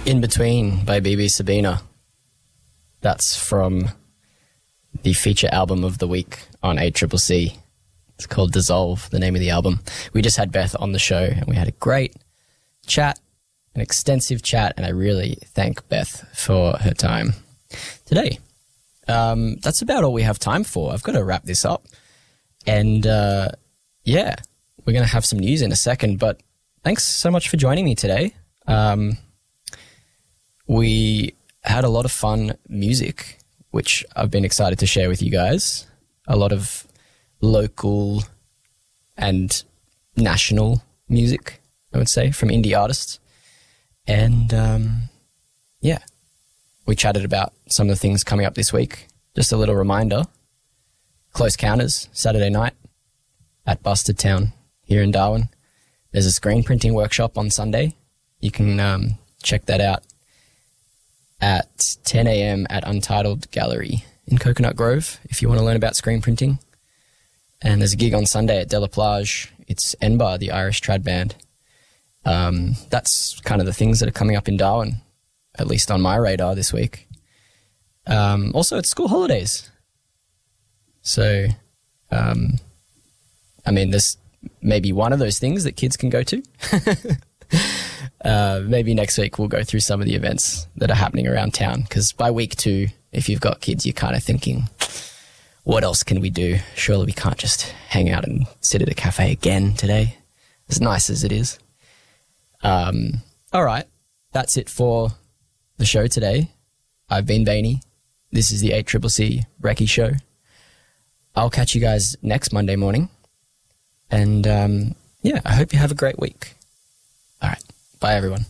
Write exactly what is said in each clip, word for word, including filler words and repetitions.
In Between by B B Sabina. That's from the feature album of the week on A C C C. It's called Dissolve, the name of the album. We just had Beth on the show and we had a great chat, an extensive chat, and I really thank Beth for her time today. Um, that's about all we have time for. I've got to wrap this up. And, uh, yeah, we're going to have some news in a second, but thanks so much for joining me today. Um, we had a lot of fun music, which I've been excited to share with you guys. A lot of local and national music, I would say, from indie artists. And, um, yeah, we chatted about some of the things coming up this week. Just a little reminder, Close Counters, Saturday night at Busted Town here in Darwin. There's a screen printing workshop on Sunday. You can um, check that out at ten a.m. at Untitled Gallery in Coconut Grove if you want to learn about screen printing. And there's a gig on Sunday at De La Plage. It's N B A R, the Irish trad band. Um, that's kind of the things that are coming up in Darwin, at least on my radar this week. Um, also, it's school holidays. So, um, I mean, there's maybe one of those things that kids can go to. uh, maybe next week we'll go through some of the events that are happening around town, because by week two, if you've got kids, you're kind of thinking, what else can we do? Surely we can't just hang out and sit at a cafe again today, as nice as it is. Um, all right, that's it for the show today. I've been Bainey. This is the A C C C Recce Show. I'll catch you guys next Monday morning. And, um, yeah, I hope you have a great week. All right. Bye, everyone.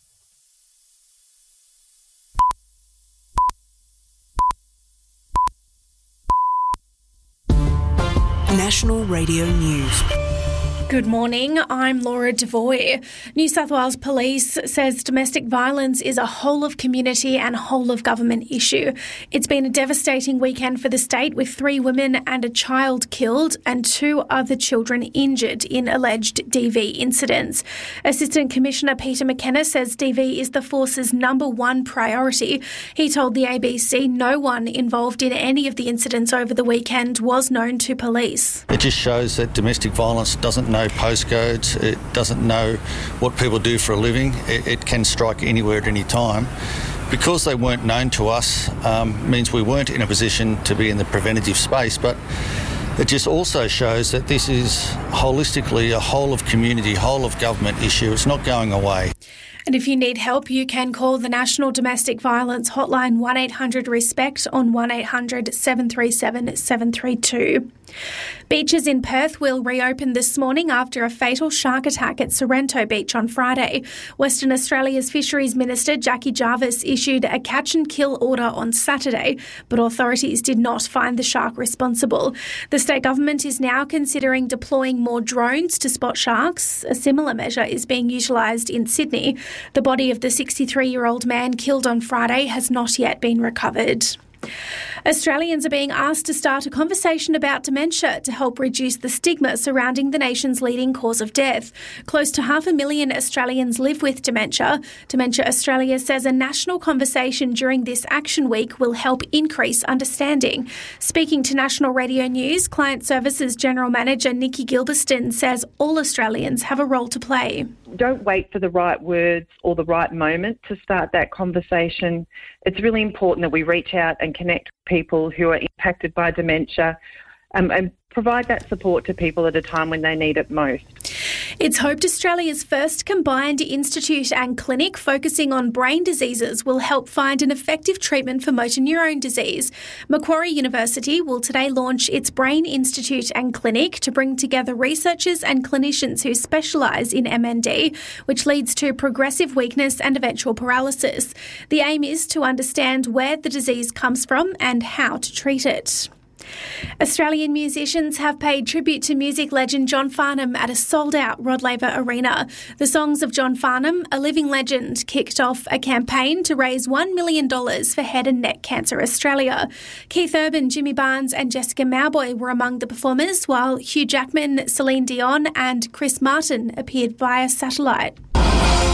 National Radio News. Good morning, I'm Laura Devoy. New South Wales Police says domestic violence is a whole-of-community and whole-of-government issue. It's been a devastating weekend for the state, with three women and a child killed and two other children injured in alleged D V incidents. Assistant Commissioner Peter McKenna says D V is the force's number one priority. He told the A B C no one involved in any of the incidents over the weekend was known to police. It just shows that domestic violence doesn't know postcodes, it doesn't know what people do for a living, it, it can strike anywhere at any time. Because they weren't known to us um, means we weren't in a position to be in the preventative space, but it just also shows that this is holistically a whole of community, whole of government issue. It's not going away. And if you need help, you can call the National Domestic Violence Hotline one eight hundred RESPECT on one eight hundred seven three seven seven three two. Beaches in Perth will reopen this morning after a fatal shark attack at Sorrento Beach on Friday. Western Australia's Fisheries Minister Jackie Jarvis issued a catch and kill order on Saturday, but authorities did not find the shark responsible. The state government is now considering deploying more drones to spot sharks. A similar measure is being utilised in Sydney. The body of the sixty-three-year-old man killed on Friday has not yet been recovered. Australians are being asked to start a conversation about dementia to help reduce the stigma surrounding the nation's leading cause of death. Close to half a million Australians live with dementia. Dementia Australia says a national conversation during this Action Week will help increase understanding. Speaking to National Radio News, Client Services General Manager Nikki Gilderston says all Australians have a role to play. Don't wait for the right words or the right moment to start that conversation. It's really important that we reach out and connect people who are impacted by dementia um, and provide that support to people at a time when they need it most. It's hoped Australia's first combined institute and clinic focusing on brain diseases will help find an effective treatment for motor neurone disease. Macquarie University will today launch its Brain Institute and Clinic to bring together researchers and clinicians who specialise in M N D, which leads to progressive weakness and eventual paralysis. The aim is to understand where the disease comes from and how to treat it. Australian musicians have paid tribute to music legend John Farnham at a sold-out Rod Laver Arena. The Songs of John Farnham, a living legend, kicked off a campaign to raise one million dollars for Head and Neck Cancer Australia. Keith Urban, Jimmy Barnes and Jessica Mauboy were among the performers, while Hugh Jackman, Celine Dion and Chris Martin appeared via satellite.